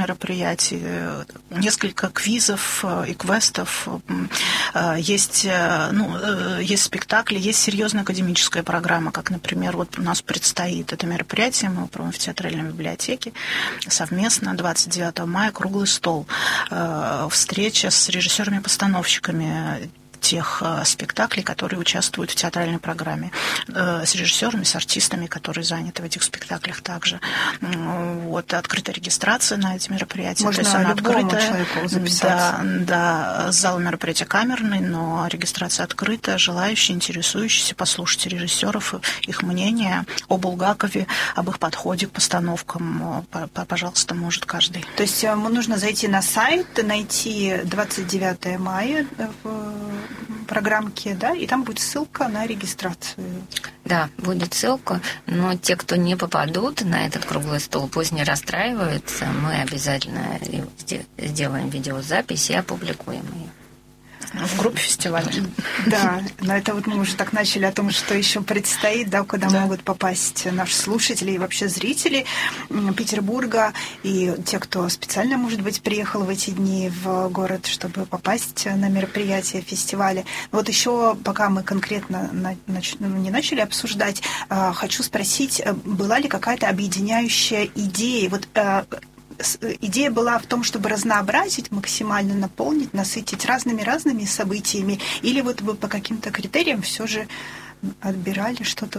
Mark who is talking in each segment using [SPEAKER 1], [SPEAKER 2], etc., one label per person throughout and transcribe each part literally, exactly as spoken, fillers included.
[SPEAKER 1] мероприятий, несколько квизов и квестов, есть, ну, есть спектакли, есть серьезная академическая программа, как, например, вот у нас предстоит это мероприятие, мы проводим в театральной библиотеке совместно двадцать девятого мая круглый стол, встреча с режиссерами-постановщиками тех спектаклей, которые участвуют в театральной программе, с режиссерами, с артистами, которые заняты в этих спектаклях также. Вот, открытая регистрация на эти мероприятия.
[SPEAKER 2] Можно
[SPEAKER 1] то есть она
[SPEAKER 2] любому
[SPEAKER 1] открытая,
[SPEAKER 2] человеку записаться.
[SPEAKER 1] Да, да, зал мероприятия камерный, но регистрация открытая, желающие, интересующиеся послушать режиссеров, их мнение о Булгакове, об их подходе к постановкам. Пожалуйста, может каждый.
[SPEAKER 2] То есть нужно зайти на сайт, найти двадцать девятого мая в программке, да, и там будет ссылка на регистрацию.
[SPEAKER 3] Да, будет ссылка, но те, кто не попадут на этот круглый стол, пусть не расстраиваются, мы обязательно сделаем видеозапись и опубликуем ее.
[SPEAKER 1] В группе фестиваля.
[SPEAKER 2] Да, но это вот мы уже так начали о том, что еще предстоит, да, куда да. могут попасть наши слушатели и вообще зрители Петербурга, и те, кто специально, может быть, приехал в эти дни в город, чтобы попасть на мероприятие фестиваля. Вот еще, пока мы конкретно не начали обсуждать, хочу спросить, была ли какая-то объединяющая идея? Вот идея была в том, чтобы разнообразить, максимально наполнить, насытить разными-разными событиями, или вот вы по каким-то критериям все же отбирали что-то,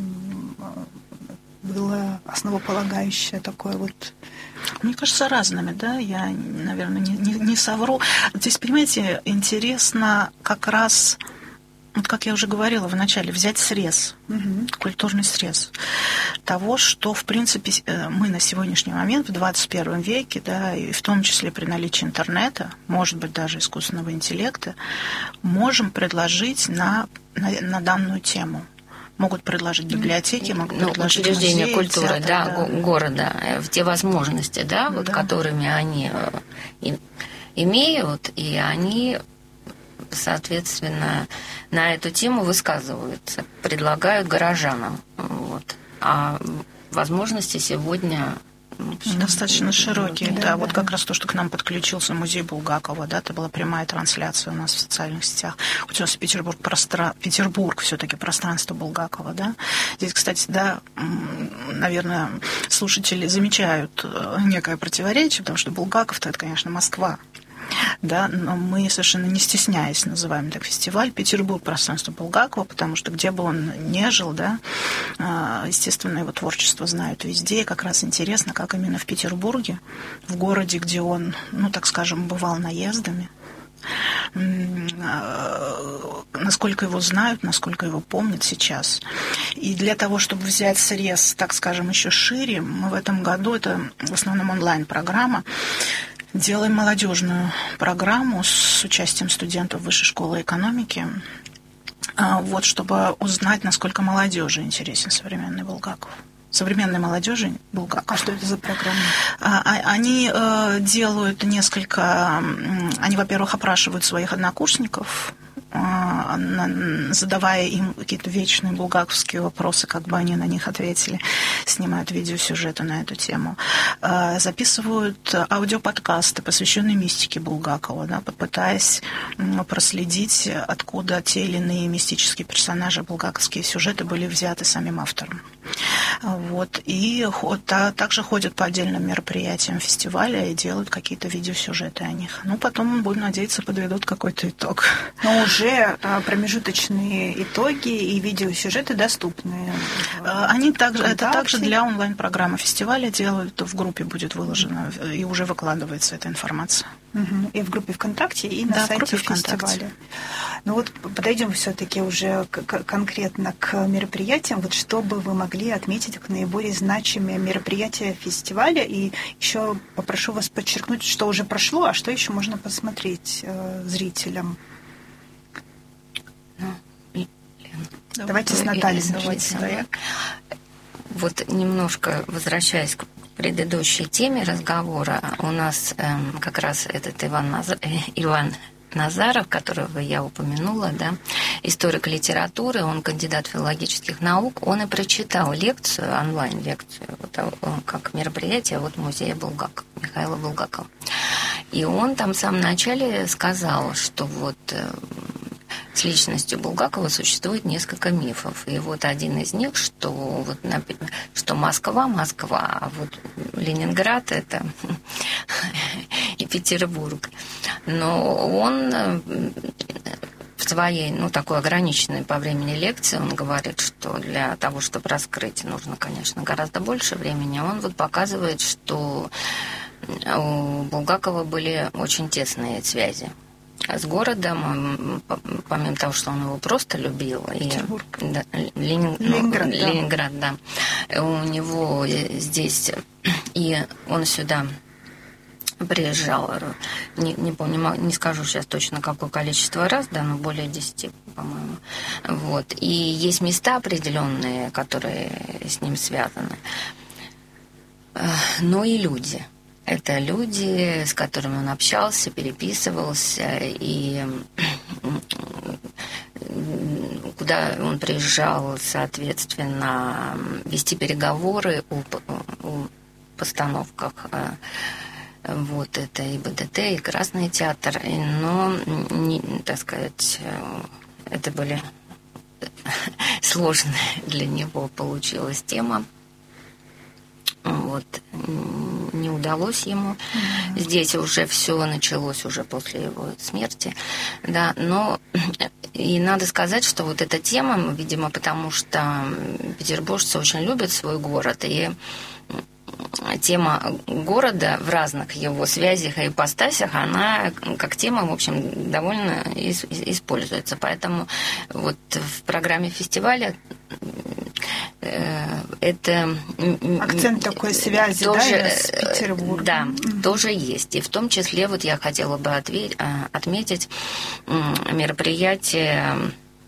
[SPEAKER 2] было основополагающее такое вот?
[SPEAKER 1] Мне кажется, разными, да, я, наверное, не, не, не совру. Здесь, понимаете, интересно как раз... Вот как я уже говорила вначале, взять срез, угу. культурный срез того, что, в принципе, мы на сегодняшний момент, в двадцать первом веке, да, и в том числе при наличии интернета, может быть, даже искусственного интеллекта, можем предложить на, на, на данную тему. Могут предложить библиотеки, могут ну, предложить
[SPEAKER 3] учреждения
[SPEAKER 1] музеи,
[SPEAKER 3] культуры,
[SPEAKER 1] театры,
[SPEAKER 3] да,
[SPEAKER 1] да,
[SPEAKER 3] города, в те возможности, да, вот, да. которыми они имеют, и они... соответственно, на эту тему высказываются, предлагают горожанам. Вот. А возможности сегодня...
[SPEAKER 1] Достаточно широкие, да,
[SPEAKER 2] да,
[SPEAKER 1] да.
[SPEAKER 2] да.
[SPEAKER 1] Вот как раз то, что к нам подключился музей Булгакова, да, это была прямая трансляция у нас в социальных сетях. Хоть у нас Петербург, простра... Петербург все-таки пространство Булгакова, да. Здесь, кстати, да, наверное, слушатели замечают некое противоречие, потому что Булгаков-то это, конечно, Москва. Да, но мы совершенно не стесняясь называем так фестиваль Петербург пространство Булгакова, потому что где бы он ни жил, да, естественно, его творчество знают везде, и как раз интересно, как именно в Петербурге, в городе, где он, ну, так скажем, бывал наездами, насколько его знают, насколько его помнят сейчас. И для того, чтобы взять срез, так скажем, еще шире, мы в этом году, это в основном онлайн-программа, делаем молодежную программу с участием студентов Высшей школы экономики, вот, чтобы узнать, насколько молодежи интересен современный Булгаков. Современной молодежи Булгаков.
[SPEAKER 2] А что это за программа?
[SPEAKER 1] Они делают несколько... Они, во-первых, опрашивают своих однокурсников, задавая им какие-то вечные булгаковские вопросы, как бы они на них ответили, снимают видеосюжеты на эту тему, записывают аудиоподкасты, посвященные мистике Булгакова, да, попытаясь проследить, откуда те или иные мистические персонажи, булгаковские сюжеты были взяты самим автором. Вот. И также ходят по отдельным мероприятиям фестиваля и делают какие-то видеосюжеты о них. Ну, потом, будем надеяться, подведут какой-то итог.
[SPEAKER 2] Но уже промежуточные итоги и видеосюжеты доступны.
[SPEAKER 1] Они также, это также для онлайн-программы фестиваля делают, в группе будет выложено и уже выкладывается эта информация.
[SPEAKER 2] Угу. И в группе ВКонтакте, и на да, сайте фестиваля. Ну вот подойдем все-таки уже к, конкретно к мероприятиям. Вот что бы вы могли отметить как наиболее значимые мероприятия фестиваля? И еще попрошу вас подчеркнуть, что уже прошло, а что еще можно посмотреть э, зрителям.
[SPEAKER 3] Ну, Лен,
[SPEAKER 2] давайте с Натальей. Давайте.
[SPEAKER 3] Вот немножко возвращаясь к предыдущей теме разговора, у нас эм, как раз этот Иван, Наз... Иван Назаров, которого я упомянула, да, историк литературы, он кандидат филологических наук, он и прочитал лекцию, онлайн-лекцию, вот, как мероприятие вот музея Булгакова, Михаила Булгакова. И он там в самом начале сказал, что вот с личностью Булгакова существует несколько мифов. И вот один из них, что, вот, что Москва, Москва, а вот Ленинград это и Петербург. Но он в своей, ну, такой ограниченной по времени лекции, он говорит, что для того, чтобы раскрыть, нужно, конечно, гораздо больше времени. Он вот показывает, что у Булгакова были очень тесные связи с городом, помимо того, что он его просто любил.
[SPEAKER 2] Петербург.
[SPEAKER 3] И, да, Ленин,
[SPEAKER 2] Ленинград,
[SPEAKER 3] ну,
[SPEAKER 2] да.
[SPEAKER 3] Ленинград, да. У него здесь, и он сюда приезжал, не, не помню, не скажу сейчас точно, какое количество раз, да, но более десяти, по-моему. Вот. И есть места определенные, которые с ним связаны. Но и люди. Это люди, с которыми он общался, переписывался, и куда он приезжал, соответственно, вести переговоры о, о постановках. Вот это и БДТ, и Красный театр. Но, не, так сказать, это были сложная для него получилась тема. Вот, не удалось ему. Mm-hmm. Здесь уже все началось уже после его смерти, да, но и надо сказать, что вот эта тема, видимо, потому что петербуржцы очень любят свой город, и тема города в разных его связях и ипостасях, она как тема, в общем, довольно используется. Поэтому вот в программе фестиваля это...
[SPEAKER 2] Акцент такой связи,
[SPEAKER 3] тоже,
[SPEAKER 2] да, с Петербургом.
[SPEAKER 3] Да,
[SPEAKER 2] mm-hmm.
[SPEAKER 3] тоже есть. И в том числе вот я хотела бы ответь, отметить мероприятие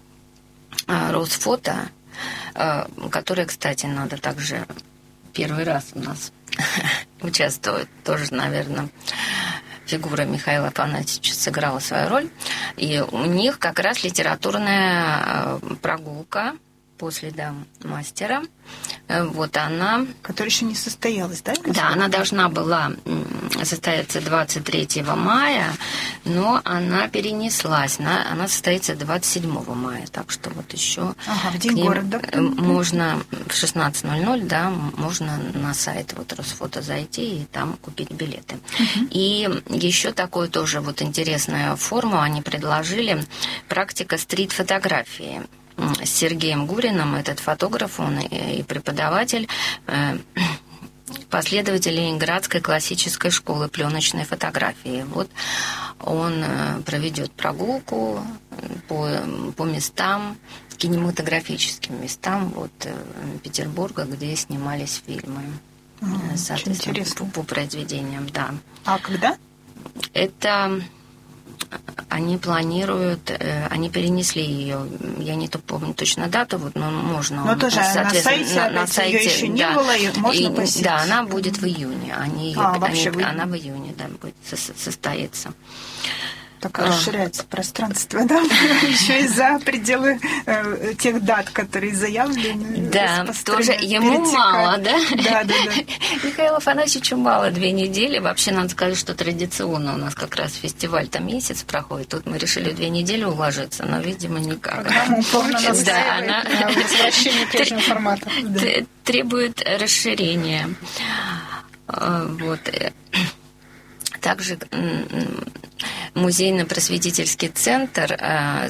[SPEAKER 3] Росфото, которое, кстати, надо также первый раз у нас участвовать. Тоже, наверное, фигура Михаила Афанасьевича сыграла свою роль. И у них как раз литературная прогулка по следам мастера. Вот она...
[SPEAKER 2] Которая еще не состоялась, да?
[SPEAKER 3] Да, она должна была состояться двадцать третьего мая, но она перенеслась. Она состоится двадцать седьмого мая. Так что вот еще...
[SPEAKER 2] Ага, в день города.
[SPEAKER 3] Можно в шестнадцать ноль ноль, да, можно на сайт вот Росфото зайти и там купить билеты. Uh-huh. И еще такую тоже вот интересную форму они предложили. Практика стрит-фотографии. С Сергеем Гуриным, этот фотограф, он и преподаватель, последователь Ленинградской классической школы пленочной фотографии. Вот он проведет прогулку по, по местам, кинематографическим местам вот, Петербурга, где снимались фильмы.
[SPEAKER 2] Mm,
[SPEAKER 3] соответственно, по, по произведениям, да.
[SPEAKER 2] А когда?
[SPEAKER 3] Это... Они планируют, они перенесли ее, я не помню точно дату, вот, но можно.
[SPEAKER 2] Но тоже на сайте,
[SPEAKER 3] на, на сайте
[SPEAKER 2] ее еще не
[SPEAKER 3] да,
[SPEAKER 2] было, и можно
[SPEAKER 3] и,
[SPEAKER 2] посетить.
[SPEAKER 3] Да, она будет в июне, они,
[SPEAKER 2] а,
[SPEAKER 3] они,
[SPEAKER 2] вообще в
[SPEAKER 3] она в июне, да, будет состоится.
[SPEAKER 2] Так расширяется пространство, да, еще и за пределы э, тех дат, которые заявлены.
[SPEAKER 3] Да, тоже ему мало, да?
[SPEAKER 2] Да, да, да.
[SPEAKER 3] Михаилу Афанасьевичу мало, две недели. Вообще, надо сказать, что традиционно у нас как раз фестиваль там месяц проходит. Тут мы решили две недели уложиться, но, видимо, никак.
[SPEAKER 2] Программа упорно
[SPEAKER 3] да, она
[SPEAKER 2] на возвращение прежнего формата.
[SPEAKER 3] Требует расширения. Вот. Также музейно-просветительский центр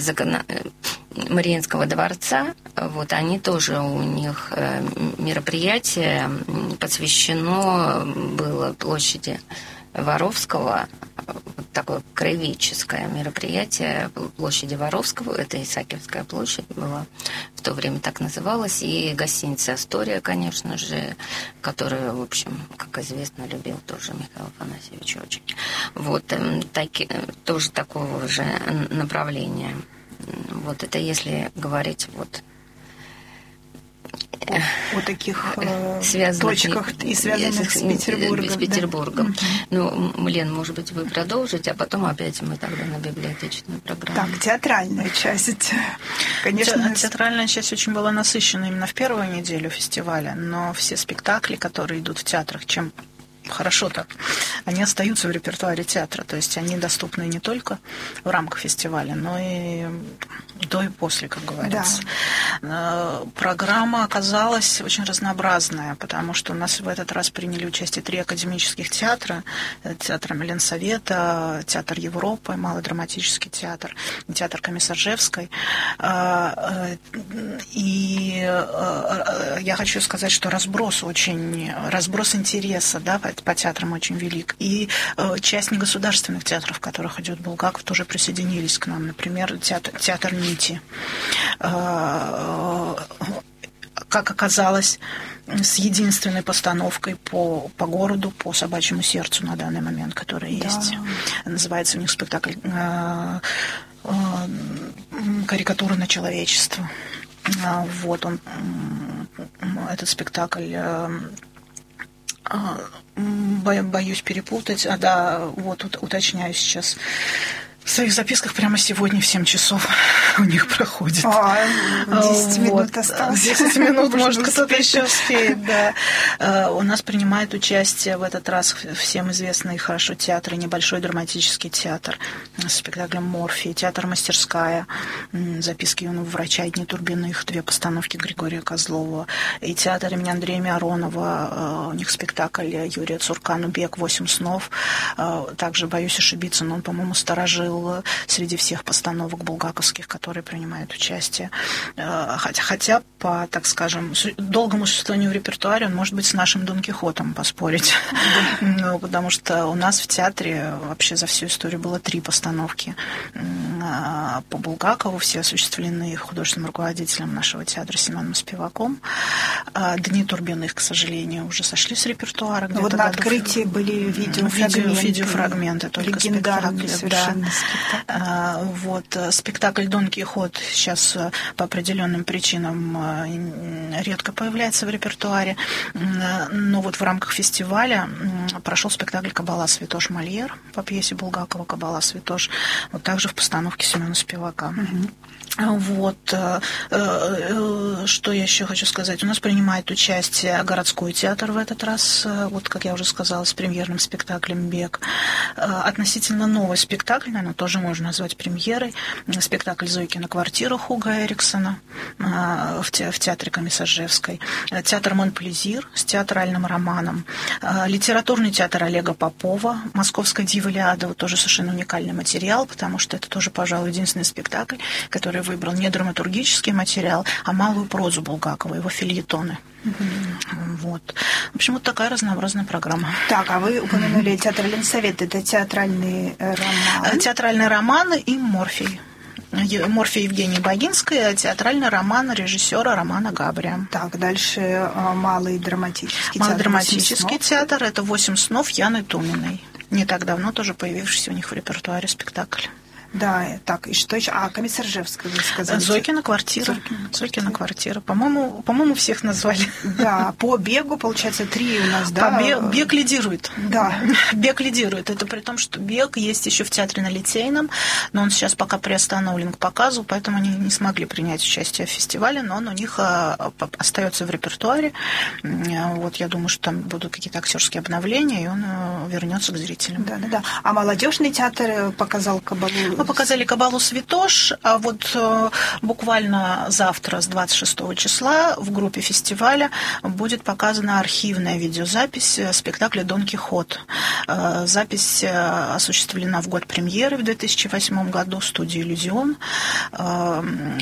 [SPEAKER 3] Мариинского дворца, вот они тоже, у них мероприятие посвящено было площади Воровского, вот такое краеведческое мероприятие площади Воровского, это Исаакиевская площадь была, в то время так называлась, и гостиница «Астория», конечно же, которую, в общем, как известно, любил тоже Михаил Афанасьевич очень. Вот, таки, тоже такого же направления. Вот это если говорить вот...
[SPEAKER 2] о таких
[SPEAKER 3] связанных
[SPEAKER 2] точках и связанных с Петербургом.
[SPEAKER 3] С Петербургом.
[SPEAKER 2] Да.
[SPEAKER 3] Ну, Лен, может быть, вы продолжите, а потом опять мы тогда на библиотечную программу.
[SPEAKER 2] Так, театральная часть. Конечно,
[SPEAKER 1] Те, театральная часть очень была насыщена именно в первую неделю фестиваля, но все спектакли, которые идут в театрах, чем хорошо так, они остаются в репертуаре театра, то есть они доступны не только в рамках фестиваля, но и до и после, как говорится. Да. Программа оказалась очень разнообразная, потому что у нас в этот раз приняли участие три академических театра: театр Ленсовета, театр Европы, малый драматический театр, театр Комиссаржевской. И я хочу сказать, что разброс очень, разброс интереса, да, по театрам очень велик. И э, часть негосударственных театров, в которых идет Булгаков, тоже присоединились к нам. Например, театр, театр Нити. Э, как оказалось, с единственной постановкой по, по городу, по собачьему сердцу на данный момент, которая да. есть. Называется у них спектакль э, э, «Карикатура на человечество». Э, вот он, этот спектакль... Э, Боюсь перепутать. А да, вот уточняю сейчас. В своих записках прямо сегодня в семь часов у них проходит.
[SPEAKER 2] А, десять минут осталось.
[SPEAKER 1] десять минут, может, кто-то еще успеет, да. У нас принимает участие в этот раз всем известный хорошо театр, небольшой драматический театр с спектаклем «Морфий», театр «Мастерская», записки юного врача и «Дни Турбиных», две постановки Григория Козлова, и театр имени Андрея Миронова, у них спектакль Юрия Цуркана «Бег. Восемь снов». Также боюсь ошибиться, но он, по-моему, сторожил среди всех постановок булгаковских, которые принимают участие. Хотя, хотя по, так скажем, долгому существованию в репертуаре он может быть с нашим Дон Кихотом поспорить. Ну, потому что у нас в театре вообще за всю историю было три постановки по Булгакову, все осуществлены художественным руководителем нашего театра Семеном Спиваком. «Дни Турбиных», к сожалению, уже сошли с репертуара.
[SPEAKER 2] Вот на открытии в... были видеофрагменты.
[SPEAKER 1] Видео, видеофрагменты только
[SPEAKER 2] легендарные совершенно. Да.
[SPEAKER 1] Спектакль. Вот, спектакль «Дон Кихот» сейчас по определенным причинам редко появляется в репертуаре, но вот в рамках фестиваля прошел спектакль «Кабала Святош» Мольер по пьесе Булгакова «Кабала Святош», вот также в постановке Семена Спивака. Угу. Вот, что я еще хочу сказать. У нас принимает участие городской театр в этот раз, вот, как я уже сказала, с премьерным спектаклем «Бег». Относительно новый спектакль, наверное, тоже можно назвать премьерой. Спектакль «Зойкина квартира» Хуга Эриксона в театре Комиссаржевской. Театр «Монплезир» с театральным романом. Литературный театр Олега Попова. Московская дива Лиада. Вот тоже совершенно уникальный материал, потому что это тоже, пожалуй, единственный спектакль, который выбрал не драматургический материал, а малую прозу Булгакова, его фельетоны. Mm-hmm. Вот. В общем, вот такая разнообразная программа.
[SPEAKER 2] Так, а вы упомянули mm-hmm. театр Ленсовет, это театральный роман?
[SPEAKER 1] Театральный роман и «Морфий». «Морфий» Евгении Богинской, театральный роман режиссера Романа Габрия.
[SPEAKER 2] Так, дальше малый драматический
[SPEAKER 1] малый
[SPEAKER 2] театр.
[SPEAKER 1] Драматический театр, это «Восемь снов» Яны Туминой. Не так давно тоже появившийся у них в репертуаре спектакль.
[SPEAKER 2] Да, так, и что еще? А, Комиссаржевская, вы сказали.
[SPEAKER 1] Зойкина квартира. Зойкина, Зойкина квартира. По-моему, по-моему, всех назвали.
[SPEAKER 2] Да, по «Бегу», получается, три у нас, да?
[SPEAKER 1] По бег, «Бег» лидирует.
[SPEAKER 2] Да.
[SPEAKER 1] «Бег» лидирует. Это при том, что «Бег» есть еще в театре на Литейном, но он сейчас пока приостановлен к показу, поэтому они не смогли принять участие в фестивале, но он у них остается в репертуаре. Вот я думаю, что там будут какие-то актерские обновления, и он вернется к зрителям.
[SPEAKER 2] Да, да, да. А молодежный театр показал «Кабалу».
[SPEAKER 1] Мы показали «Кабалу Святош», а вот э, буквально завтра, с двадцать шестого числа, в группе фестиваля будет показана архивная видеозапись спектакля «Дон Кихот». Э, запись э, осуществлена в год премьеры в две тысячи восьмом году в студии «Иллюзион». Э,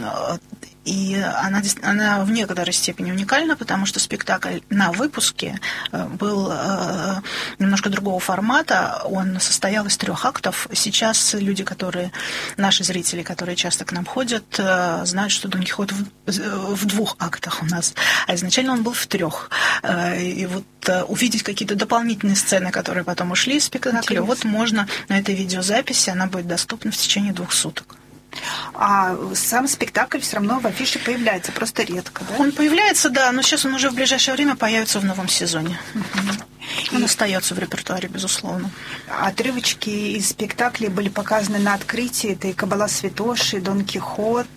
[SPEAKER 1] И она, она в некоторой степени уникальна, потому что спектакль на выпуске был немножко другого формата. Он состоял из трех актов. Сейчас люди, которые, наши зрители, которые часто к нам ходят, знают, что Дон Кихот в, в двух актах у нас. А изначально он был в трех. И вот увидеть какие-то дополнительные сцены, которые потом ушли из спектакля, вот можно на этой видеозаписи, она будет доступна в течение двух суток.
[SPEAKER 2] А сам спектакль все равно в афише появляется, просто редко, да?
[SPEAKER 1] Он появляется, да, но сейчас он уже в ближайшее время появится в новом сезоне.
[SPEAKER 2] Угу.
[SPEAKER 1] Он и... остается в репертуаре, безусловно.
[SPEAKER 2] Отрывочки из спектаклей были показаны на открытии. Это и «Кабала Святоши», «Дон Кихот»,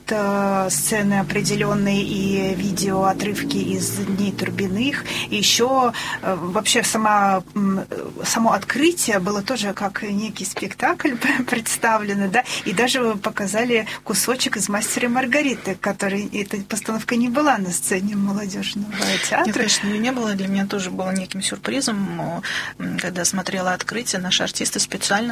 [SPEAKER 2] сцены определенные и видео отрывки из «Дней Турбиных». И еще вообще сама, само открытие было тоже как некий спектакль представлено, да, и даже показали кусочек из «Мастера и Маргариты», который, эта постановка не была на сцене молодежного театра.
[SPEAKER 1] Нет, конечно, ее не было. Для меня тоже было неким сюрпризом. Когда смотрела открытие, наши артисты специально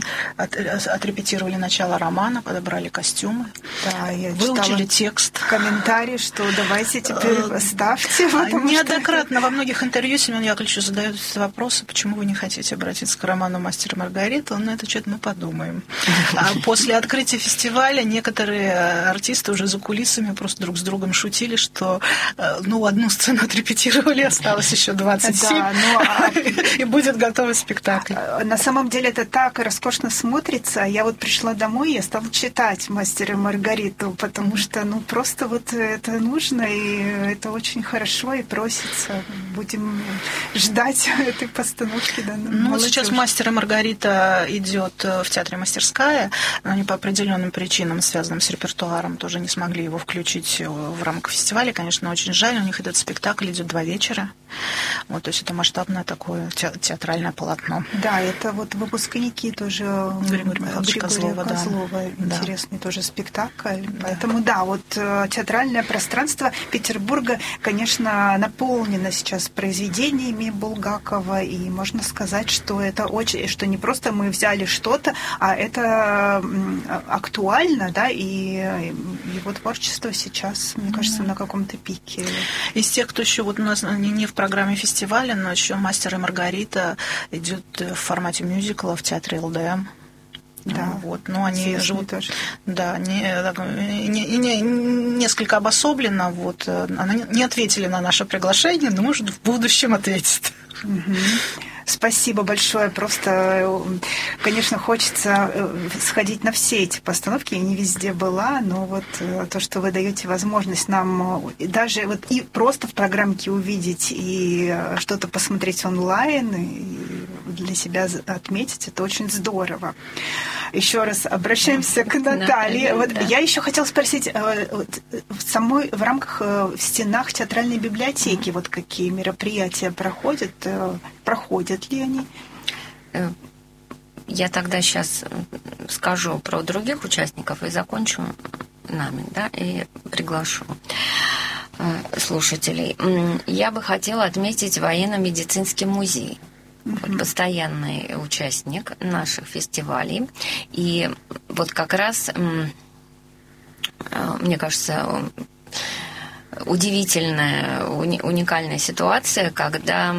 [SPEAKER 1] отрепетировали начало романа, подобрали костюмы,
[SPEAKER 2] да, я
[SPEAKER 1] выучили текст.
[SPEAKER 2] Комментарий, что давайте теперь поставьте.
[SPEAKER 1] Неоднократно что... во многих интервью Семен Яковлевич задает вопросы, почему вы не хотите обратиться к роману «Мастер и Маргарита». Он на это что-то мы подумаем. А после открытия фестиваля некоторые артисты уже за кулисами просто друг с другом шутили, что ну, одну сцену отрепетировали, осталось еще двадцать семь. Да, ну, и будет готовый спектакль.
[SPEAKER 2] На самом деле это так роскошно смотрится. Я вот пришла домой, я стала читать «Мастера и Маргариту», потому что, ну, просто вот это нужно, и это очень хорошо, и просится. Будем ждать этой постановки. Да,
[SPEAKER 1] ну, вот сейчас «Мастер и Маргарита» идет в театре «Мастерская», но они по определенным причинам, связанным с репертуаром, тоже не смогли его включить в рамках фестиваля. Конечно, очень жаль, у них этот спектакль идет два вечера. Вот, то есть это масштабное такое театральное полотно.
[SPEAKER 2] Да, это вот выпускники тоже
[SPEAKER 1] Григория Михайловича Козлова.
[SPEAKER 2] Козлова.
[SPEAKER 1] Да.
[SPEAKER 2] Интересный да. тоже спектакль.
[SPEAKER 1] Да.
[SPEAKER 2] Поэтому да, вот театральное пространство Петербурга, конечно, наполнено сейчас произведениями Булгакова, и можно сказать, что это очень, что не просто мы взяли что-то, а это актуально, да, и его творчество сейчас, мне кажется, mm-hmm. на каком-то пике.
[SPEAKER 1] Из тех, кто еще вот у нас не в программе фестиваля, но еще «Мастер и Маргарита» идет в формате мюзикла в театре эл дэ эм.
[SPEAKER 2] Да,
[SPEAKER 1] вот, но они
[SPEAKER 2] Известный
[SPEAKER 1] живут
[SPEAKER 2] тоже.
[SPEAKER 1] Да, не, не, не, несколько обособленно. Вот, они не ответили на наше приглашение, но, может, в будущем ответят.
[SPEAKER 2] Угу. Спасибо большое. Просто, конечно, хочется сходить на все эти постановки. Я не везде была, но вот то, что вы даете возможность нам даже вот и просто в программке увидеть и что-то посмотреть онлайн, и для себя отметить, это очень здорово. Еще раз обращаемся к Наталье. Вот да. Я еще хотела спросить, вот, в самой в рамках в стенах театральной библиотеки, вот какие мероприятия проходят, проходят ли они?
[SPEAKER 3] Я тогда сейчас скажу про других участников и закончу нами, да, и приглашу слушателей. Я бы хотела отметить военно-медицинский музей. Вот, постоянный участник наших фестивалей. И вот как раз, мне кажется, удивительная, уникальная ситуация, когда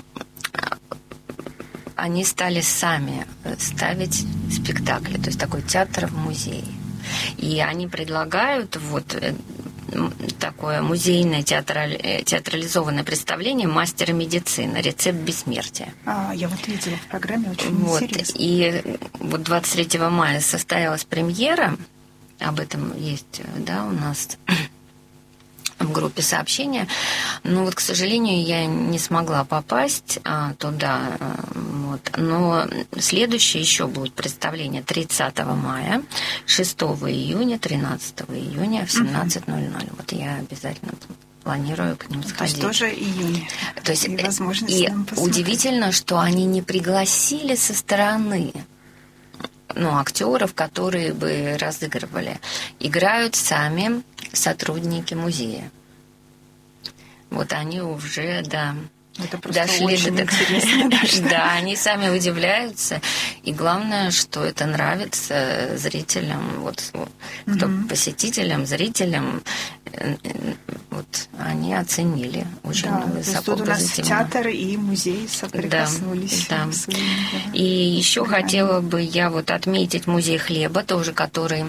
[SPEAKER 3] они стали сами ставить спектакли, то есть такой театр в музее. И они предлагают вот такое музейное театраль... театрализованное представление «Мастера медицины. Рецепт бессмертия».
[SPEAKER 2] А, я вот видела в программе, очень
[SPEAKER 3] вот.
[SPEAKER 2] интересно.
[SPEAKER 3] И вот двадцать третьего мая состоялась премьера, об этом есть, да, у нас в группе сообщения. Но вот, к сожалению, я не смогла попасть а, туда. Вот. Но следующее еще будет представление тридцатого мая, шестого июня, тринадцатого июня в семнадцать ноль ноль. Вот я обязательно планирую к ним сходить.
[SPEAKER 2] То есть тоже июнь.
[SPEAKER 3] То есть,
[SPEAKER 2] и возможность
[SPEAKER 3] и
[SPEAKER 2] нам посмотреть.
[SPEAKER 3] Удивительно, что они не пригласили со стороны ну, актеров, которые бы разыгрывали. Играют сами сотрудники музея. Вот они уже, да,
[SPEAKER 2] это
[SPEAKER 3] дошли до
[SPEAKER 2] интересно.
[SPEAKER 3] Да, они сами удивляются. И главное, что это нравится зрителям, вот кто посетителям, зрителям, вот они оценили очень высоко,
[SPEAKER 2] позитивно. У нас театр и музей соприкоснулись.
[SPEAKER 3] Да, да. И еще хотела бы я вот отметить музей хлеба, тоже который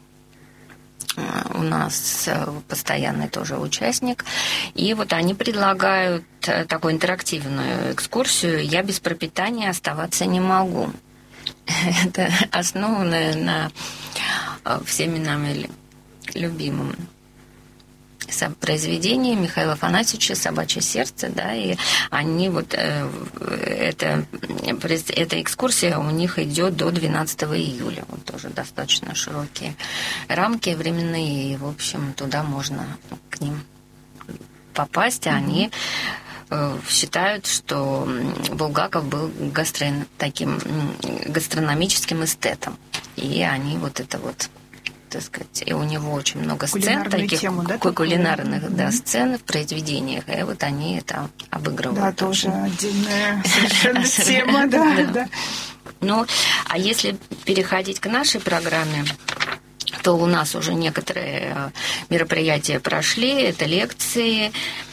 [SPEAKER 3] у нас постоянный тоже участник. И вот они предлагают такую интерактивную экскурсию «Я без пропитания оставаться не могу». Это основано на всеми нами любимым произведение Михаила Афанасьевича «Собачье сердце», да, и они вот, э, это, эта экскурсия у них идет до двенадцатого июля, вот тоже достаточно широкие рамки временные, и, в общем, туда можно к ним попасть, а mm-hmm. они э, считают, что Булгаков был гастро, таким гастрономическим эстетом, и они вот это вот, так сказать, и у него очень много сцен таких,
[SPEAKER 2] тему, да,
[SPEAKER 3] кулинарных
[SPEAKER 2] такую?
[SPEAKER 3] да,
[SPEAKER 2] Mm-hmm.
[SPEAKER 3] сцен в произведениях, и вот они это обыгрывают.
[SPEAKER 2] Да, тоже отдельная совершенно тема, да, да.
[SPEAKER 3] Ну, а если переходить к нашей программе, то у нас уже некоторые мероприятия прошли, это лекции,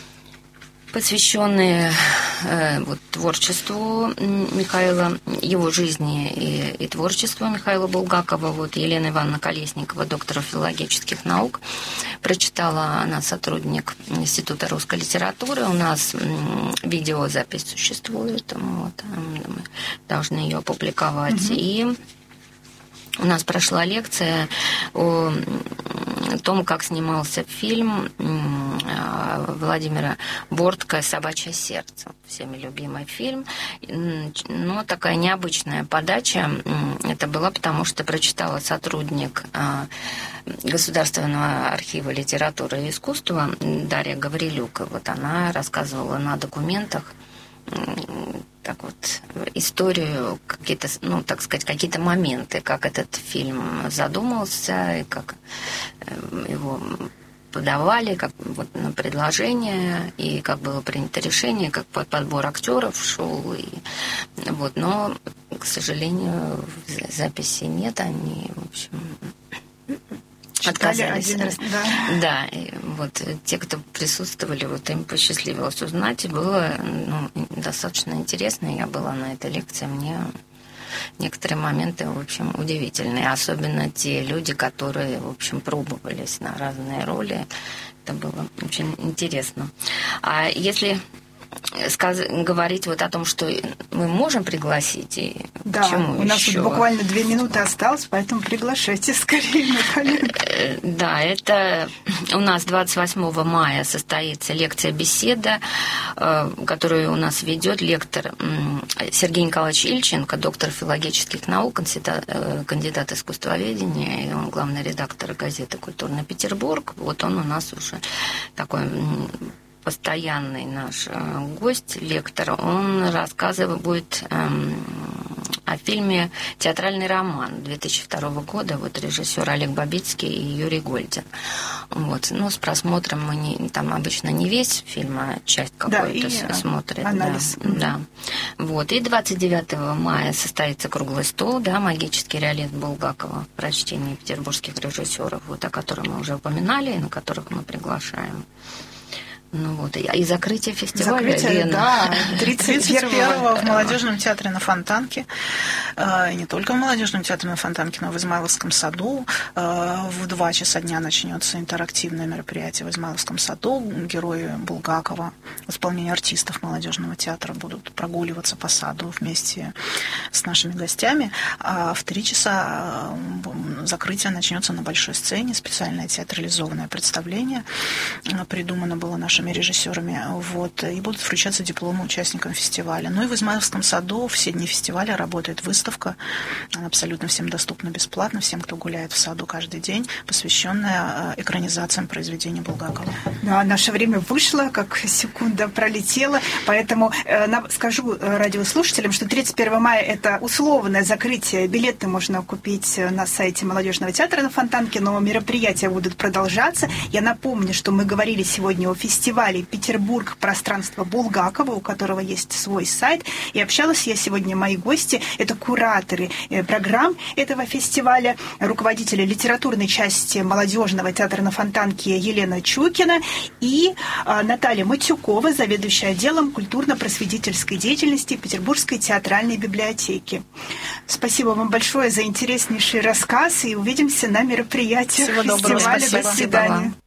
[SPEAKER 3] посвященные э, вот, творчеству Михаила, его жизни и, и творчеству Михаила Булгакова. Вот Елена Ивановна Колесникова, доктор филологических наук, прочитала, она сотрудник Института русской литературы. У нас м, видеозапись существует, вот, мы должны ее опубликовать. Mm-hmm. И у нас прошла лекция о том, как снимался фильм Владимира Бортко «Собачье сердце». Всеми любимый фильм. Но такая необычная подача это была, потому что прочитала сотрудник Государственного архива литературы и искусства Дарья Гаврилюк. Вот она рассказывала на документах так вот историю, какие-то, ну, так сказать, какие-то моменты, как этот фильм задумался, и как его подавали, как вот на предложение, и как было принято решение, как подбор актеров шел, и вот, но, к сожалению, записи нет, они, в общем, отказались.
[SPEAKER 2] Один раз, да.
[SPEAKER 3] Да, и вот те, кто присутствовали, вот им посчастливилось узнать, и было ну, достаточно интересно. Я была на этой лекции, мне некоторые моменты, в общем, удивительные. Особенно те люди, которые, в общем, пробовались на разные роли. Это было очень интересно. А если сказ... говорить вот о том, что мы можем пригласить, и
[SPEAKER 2] да,
[SPEAKER 3] почему
[SPEAKER 2] у нас
[SPEAKER 3] еще?
[SPEAKER 2] Вот буквально две минуты осталось, поэтому приглашайте скорее, Наталья.
[SPEAKER 3] Да, это у нас двадцать восьмого мая состоится лекция-беседа, которую у нас ведет лектор Сергей Николаевич Ильченко, доктор филологических наук, кандидат искусствоведения, и он главный редактор газеты «Культурный Петербург». Вот он у нас уже такой постоянный наш гость, лектор, он рассказывает будет эм, о фильме «Театральный роман» две тысячи второго года, вот режиссер Олег Бабицкий и Юрий Гольдин. Вот. Ну, с просмотром мы не, там обычно не весь фильм, а часть какой-то да, смотрят.
[SPEAKER 2] Анализ.
[SPEAKER 3] Да, да. Вот. И двадцать девятого мая состоится круглый стол, да, «Магический реалист» Булгакова в прочтении петербургских режиссеров, вот, о которых мы уже упоминали, и на которых мы приглашаем. Ну вот, и закрытие фестиваля,
[SPEAKER 2] закрытие,
[SPEAKER 3] Лена.
[SPEAKER 2] Да,
[SPEAKER 1] тридцать первого в Молодежном театре на Фонтанке. И не только в Молодежном театре на Фонтанке, но и в Измайловском саду. В два часа дня начнется интерактивное мероприятие в Измайловском саду. Герои Булгакова в исполнении артистов Молодежного театра будут прогуливаться по саду вместе с нашими гостями. А в три часа закрытие начнется на большой сцене. Специальное театрализованное представление придумано было нашим режиссерами, вот, и будут вручаться дипломы участникам фестиваля. Ну и в Измайловском саду все дни фестиваля работает выставка, она абсолютно всем доступна бесплатно, всем, кто гуляет в саду каждый день, посвященная экранизациям произведений Булгакова.
[SPEAKER 2] Да, наше время вышло, как секунда пролетела, поэтому э, скажу радиослушателям, что тридцать первого мая это условное закрытие, билеты можно купить на сайте Молодежного театра на Фонтанке, но мероприятия будут продолжаться. Я напомню, что мы говорили сегодня о фестивале «Петербург. Пространство Булгакова», у которого есть свой сайт. И общалась я сегодня, мои гости, это кураторы программ этого фестиваля, руководители литературной части Молодежного театра на Фонтанке Елена Чукина и Наталья Матюкова, заведующая отделом культурно-просветительской деятельности Петербургской театральной библиотеки. Спасибо вам большое за интереснейший рассказ, и увидимся на мероприятии
[SPEAKER 1] Всего
[SPEAKER 2] фестиваля.
[SPEAKER 1] Доброго.
[SPEAKER 2] До свидания.